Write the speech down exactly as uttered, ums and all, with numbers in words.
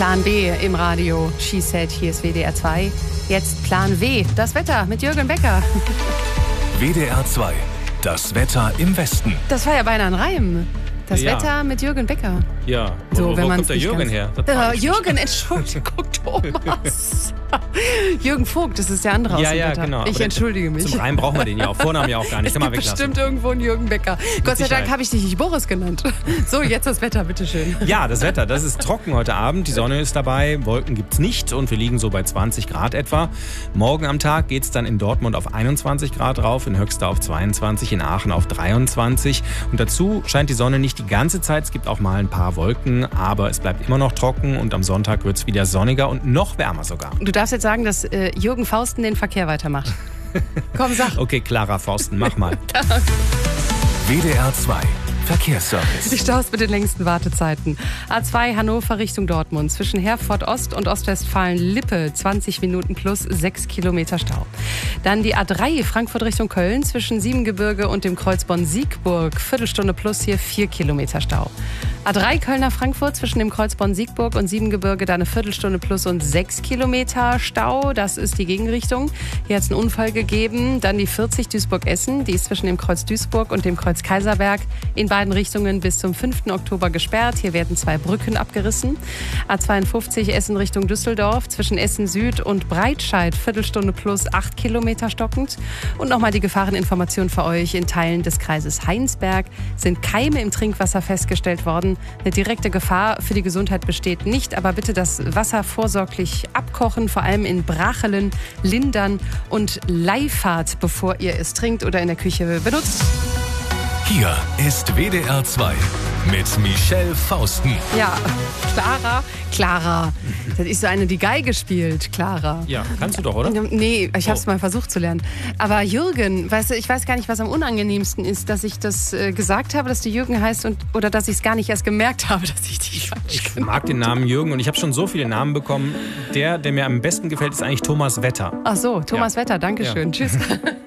Plan B im Radio. She said, hier ist W D R zwei. Jetzt Plan W, das Wetter mit Jürgen Becker. W D R zwei, das Wetter im Westen. Das war ja beinahe ein Reim. Das Ja. Wetter mit Jürgen Becker. Ja, So, wo, wenn wo man's kommt der nicht Jürgen ganz- her? Das Äh, frag ich mich. Jürgen, Entschuldigung, Thomas. Jürgen Vogt, das ist der andere aus Ja, dem ja, Wetter. genau. Aber Ich der- entschuldige mich. Zum Reim brauchen wir den ja auch. Vornamen ja auch gar nicht. Es Kann man gibt weglassen. bestimmt irgendwo einen Jürgen Becker. Gott sei Dank Sicherheit. habe ich dich nicht Boris genannt. So, jetzt das Wetter, bitteschön. Ja, das Wetter, das ist trocken heute Abend. Die Sonne ist dabei, Wolken gibt's nicht und wir liegen so bei zwanzig Grad etwa. Morgen am Tag geht's dann in Dortmund auf einundzwanzig Grad rauf, in Höxter auf zweiundzwanzig, in Aachen auf dreiundzwanzig. Und dazu scheint die Sonne nicht die ganze Zeit. Es gibt auch mal ein paar Wolken, aber es bleibt immer noch trocken und am Sonntag wird's wieder sonniger und noch wärmer sogar. Du darfst jetzt sagen, dass äh, Jürgen Fausten den Verkehr weitermacht. Komm, sag. Okay, Clara Forsten, mach mal. W D R zwei, Verkehrsservice. Die Staus mit den längsten Wartezeiten. A zwei Hannover Richtung Dortmund. Zwischen Herford Ost und Ostwestfalen-Lippe zwanzig Minuten plus sechs Kilometer Stau. Dann die A drei Frankfurt Richtung Köln. Zwischen Siebengebirge und dem Kreuz Bonn-Siegburg. Viertelstunde plus hier vier Kilometer Stau. A drei Kölner Frankfurt zwischen dem Kreuz Bonn-Siegburg und Siebengebirge. Da eine Viertelstunde plus und sechs Kilometer Stau. Das ist die Gegenrichtung. Hier hat es einen Unfall gegeben. Dann die vierzig Duisburg-Essen. Die ist zwischen dem Kreuz Duisburg und dem Kreuz Kaiserberg in beiden Richtungen bis zum fünften Oktober gesperrt. Hier werden zwei Brücken abgerissen. A zweiundfünfzig Essen Richtung Düsseldorf. Zwischen Essen Süd und Breitscheid. Viertelstunde plus acht Kilometer stockend. Und nochmal die Gefahreninformation für euch. In Teilen des Kreises Heinsberg sind Keime im Trinkwasser festgestellt worden. Eine direkte Gefahr für die Gesundheit besteht nicht, aber bitte das Wasser vorsorglich abkochen, vor allem in Brachelen, Lindern und Leifahrt, bevor ihr es trinkt oder in der Küche benutzt. Hier ist W D R zwei mit Michelle Fausten. Ja, Clara, Clara. Das ist so eine, die Geige spielt, Clara. Ja, kannst du doch, oder? Nee, ich habe es Oh. mal versucht zu lernen. Aber Jürgen, weißt du, ich weiß gar nicht, was am unangenehmsten ist, dass ich das äh, gesagt habe, dass du Jürgen heißt und oder dass ich es gar nicht erst gemerkt habe, dass ich dich falsch Ich genannt mag den Namen Jürgen und ich habe schon so viele Namen bekommen. Der, der mir am besten gefällt, ist eigentlich Thomas Wetter. Ach so, Thomas Ja. Wetter, danke schön. Tschüss.